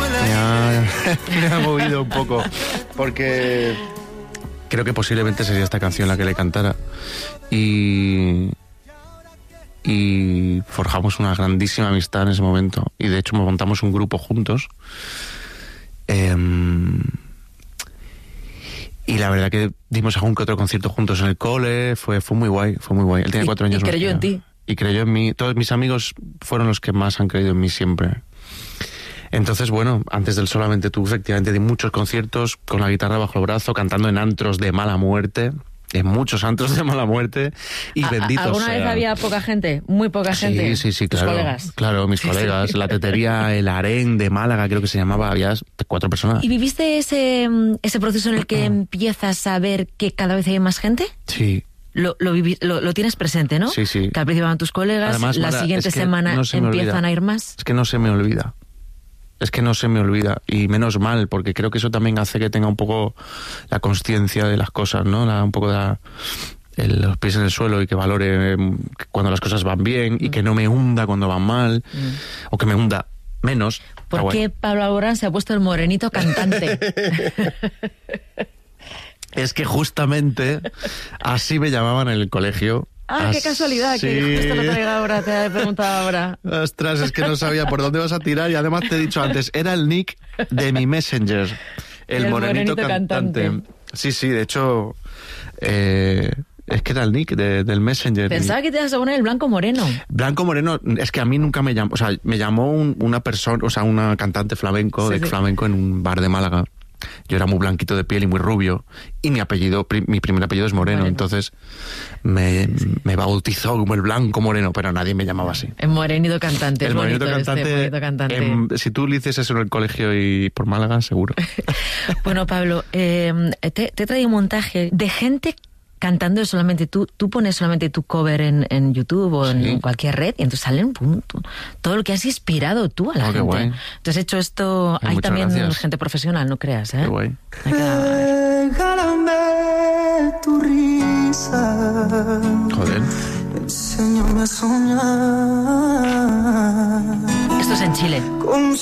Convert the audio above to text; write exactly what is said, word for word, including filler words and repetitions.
me ha, me ha movido un poco, porque creo que posiblemente sería esta canción la que le cantara. Y... y forjamos una grandísima amistad en ese momento. Y de hecho montamos un grupo juntos. Eh, y la verdad que dimos algún que otro concierto juntos en el cole. Fue, fue muy guay, fue muy guay. Él tenía cuatro años. Y creyó en ti. Y creyó en mí. Todos mis amigos fueron los que más han creído en mí siempre. Entonces, bueno, antes del Solamente Tú, efectivamente, di muchos conciertos con la guitarra bajo el brazo, cantando en antros de mala muerte. En muchos antros de mala muerte. Y bendito ¿Alguna sea. vez había poca gente? Muy poca sí, gente. Sí, sí, ¿Tus claro. colegas? Claro, mis colegas. La tetería, el harén de Málaga, creo que se llamaba. Había cuatro personas. ¿Y viviste ese, ese proceso en el que empiezas a ver que cada vez hay más gente? Sí. Lo, lo, vivi, lo, lo tienes presente, ¿no? Sí, sí. Que al principio van tus colegas, Además, la Mara, siguiente es que semana no se me empiezan olvida. a ir más. Es que no se me olvida. Es que no se me olvida. Y menos mal, porque creo que eso también hace que tenga un poco la consciencia de las cosas, ¿no? La, un poco de la, el, los pies en el suelo y que valore cuando las cosas van bien y que no me hunda cuando van mal, mm. o que me hunda menos. ¿Por qué Pablo Alborán se ha puesto el morenito cantante? Es que justamente así me llamaban en el colegio. Ah, qué casualidad, sí. que justo lo traiga ahora, te he preguntado ahora. Ostras, es que no sabía por dónde vas a tirar y además te he dicho antes, era el nick de mi Messenger, el, el morenito, morenito cantante. cantante. Sí, sí, de hecho, eh, es que era el nick de, del Messenger. Pensaba que te ibas a poner el Blanco Moreno. Blanco Moreno, es que a mí nunca me llamó, o sea, me llamó un, una persona, o sea, una cantante flamenco, sí, de sí. flamenco en un bar de Málaga. Yo era muy blanquito de piel y muy rubio. Y mi apellido, pri, mi primer apellido es Moreno. Moreno. Entonces me, sí. me bautizó como el Blanco Moreno, pero nadie me llamaba así. El morenito cantante. El morenito cantante. Este, morenito cantante. En, si tú le dices eso en el colegio y por Málaga, seguro. Bueno, Pablo, eh, te, te he traído un montaje de gente cantando solamente tú, tú pones solamente tu cover en, en YouTube o en, sí. en cualquier red y entonces salen pum, pum, todo lo que has inspirado tú a la oh, gente. Qué guay. Entonces he hecho esto, Ay, hay también gracias. gente profesional, no creas, ¿eh? Qué guay. Regálame tu risa. Joder. Enséñame a soñar. Esto es en Chile. Con